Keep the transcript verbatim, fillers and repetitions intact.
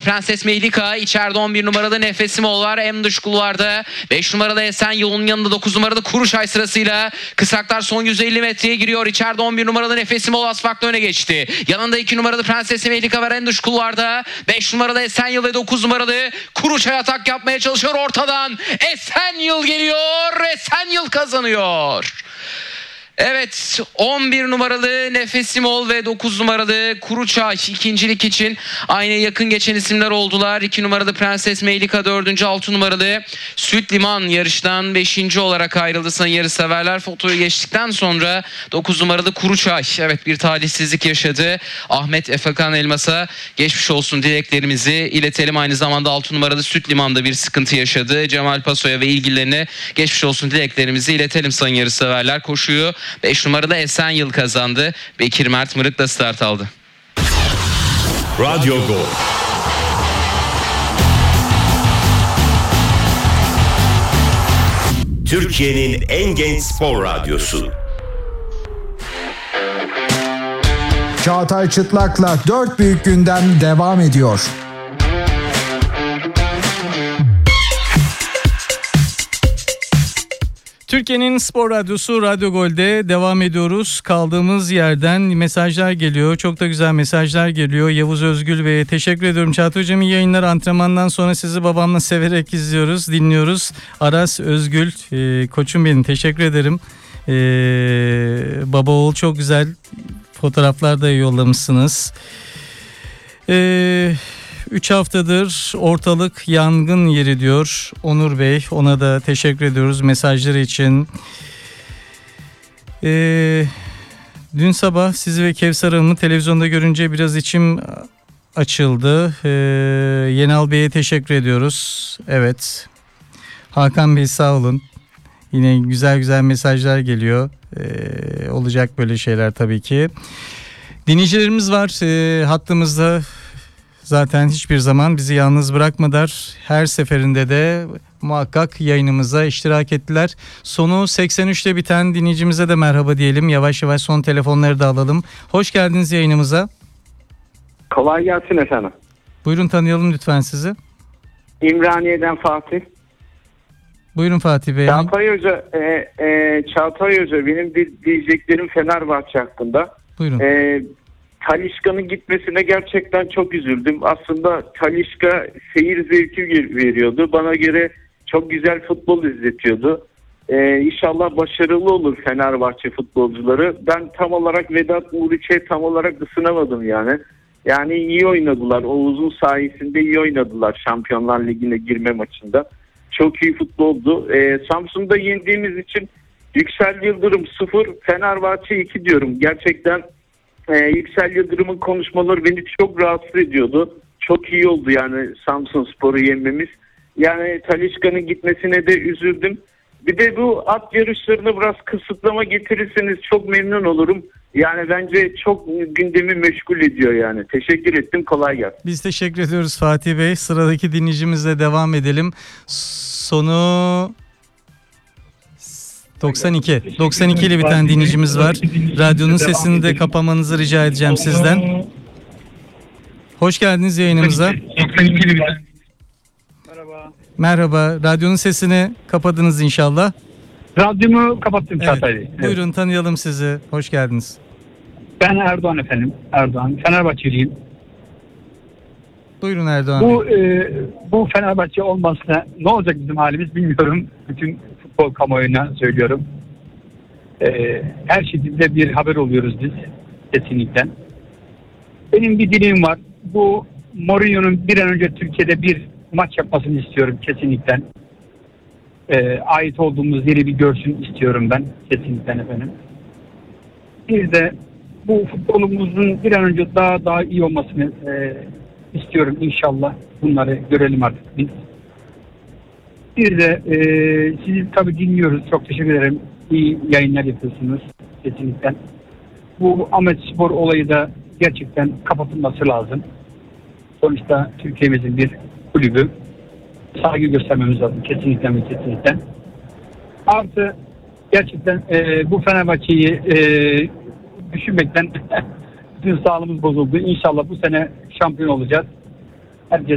Prenses Mehlika. İçeride on bir numaralı Nefesimol var. En dış kulvarda beş numaralı Esenyol'un yanında dokuz numaralı Kuruşay sırasıyla. Kısaklar son yüz elli metreye giriyor. İçeride on bir numaralı Nefesimol az farklı öne geçti. Yanında iki numaralı Prenses Mehlika var en dış kulvarda. beş numaralı Esenyol ve dokuz numaralı Kuruşay atak yapmaya çalışıyor ortadan. Esenyol geliyor. Esenyol kazanıyor. Evet, on bir numaralı Nefesimol ve dokuz numaralı Kuruçay ikincilik için aynı yakın geçen isimler oldular. iki numaralı Prenses Mehlika dördüncü, altı numaralı Süt Liman yarıştan beşinci olarak ayrıldı sayın yarışseverler. Fotoyu geçtikten sonra dokuz numaralı Kuruçay evet bir talihsizlik yaşadı. Ahmet Efekan Elmas'a geçmiş olsun dileklerimizi iletelim. Aynı zamanda altı numaralı Süt Liman'da bir sıkıntı yaşadı. Cemal Paso'ya ve ilgililerine geçmiş olsun dileklerimizi iletelim sayın yarışseverler. Koşuyu beş numarada Esenyol kazandı. Bekir Mert Mırık da start aldı. Radyo Gol. Türkiye'nin en genç spor radyosu. Çağatay Çıtlak'la dört büyük gündem devam ediyor. Türkiye'nin spor radyosu Radyo Gol'de devam ediyoruz. Kaldığımız yerden mesajlar geliyor. Çok da güzel mesajlar geliyor. Yavuz Özgül Bey'e teşekkür ediyorum. Çağatay Hocam iyi yayınlar. Antrenmandan sonra sizi babamla severek izliyoruz, dinliyoruz. Aras Özgül, e, koçum benim, teşekkür ederim. E, baba oğul çok güzel fotoğraflar da yollamışsınız. Eee... üç haftadır ortalık yangın yeri diyor Onur Bey. Ona da teşekkür ediyoruz mesajları için. Ee, dün sabah sizi ve Kevser Hanım'ı televizyonda görünce biraz içim açıldı. Ee, Yenal Bey'e teşekkür ediyoruz. Evet. Hakan Bey sağ olun. Yine güzel güzel mesajlar geliyor. Ee, olacak böyle şeyler tabii ki. Dinleyicilerimiz var ee, hattımızda. Zaten hiçbir zaman bizi yalnız bırakmadılar. Her seferinde de muhakkak yayınımıza iştirak ettiler. Sonu seksen üçte biten dinleyicimize de merhaba diyelim. Yavaş yavaş son telefonları da alalım. Hoş geldiniz yayınımıza. Kolay gelsin efendim. Buyurun tanıyalım lütfen sizi. İmraniye'den Fatih. Buyurun Fatih Bey. Çağatay Hoca, e, e, Çağatay Hoca benim diyeceklerim Fenerbahçe hakkında. Buyurun. E, Talisca'nın gitmesine gerçekten çok üzüldüm. Aslında Talisca seyir zevki veriyordu. Bana göre çok güzel futbol izletiyordu. Ee, İnşallah başarılı olur Fenerbahçe futbolcuları. Ben tam olarak Vedat Muriç'e tam olarak ısınamadım yani. Yani iyi oynadılar. Oğuz'un sayesinde iyi oynadılar Şampiyonlar Ligi'ne girme maçında. Çok iyi futboldu. Ee, Samsun'da yendiğimiz için Yüksel Yıldırım sıfır, Fenerbahçe iki diyorum. Gerçekten Ee, Yüksel Yıldırım'ın konuşmaları beni çok rahatsız ediyordu. Çok iyi oldu yani Samsunspor'u yenmemiz. Yani Talisca'nın gitmesine de üzüldüm. Bir de bu at yarışlarını biraz kısıtlama getirirseniz çok memnun olurum. Yani bence çok gündemi meşgul ediyor yani. Teşekkür ettim, kolay gelsin. Biz teşekkür ediyoruz Fatih Bey. Sıradaki dinleyicimizle devam edelim. Sonu... doksan iki. doksan iki ile biten dinleyicimiz var. Radyonun sesini de kapamanızı rica edeceğim sizden. Hoş geldiniz yayınımıza. Merhaba. Merhaba. Radyonun sesini kapadınız inşallah. Radyomu kapattım Çağatay Bey. Evet. Buyurun tanıyalım sizi. Hoş geldiniz. Ben Erdoğan efendim. Erdoğan. Fenerbahçeliyim. Buyurun Erdoğan Bu Bey. e, bu Fenerbahçe olmazsa ne olacak bizim halimiz bilmiyorum. Bütün futbol kamuoyuna söylüyorum. E, her şekilde bir haber oluyoruz biz. Kesinlikle. Benim bir dileğim var. Bu Mourinho'nun bir an önce Türkiye'de bir maç yapmasını istiyorum kesinlikle. E, ait olduğumuz yeri bir görsün istiyorum ben. Kesinlikle efendim. Bir de bu futbolumuzun bir an önce daha daha iyi olmasını e, istiyorum inşallah. Bunları görelim artık biz. Bir de e, sizi tabii dinliyoruz. Çok teşekkür ederim. İyi yayınlar yapıyorsunuz kesinlikle. Bu Ahmet Spor olayı da gerçekten kapatılması lazım. Sonuçta Türkiye'mizin bir kulübü. Saygı göstermemiz lazım kesinlikle ve kesinlikle. Artı gerçekten e, bu Fenerbahçe'yi e, düşünmekten bütün sağlığımız bozuldu. İnşallah bu sene şampiyon olacağız. Herkes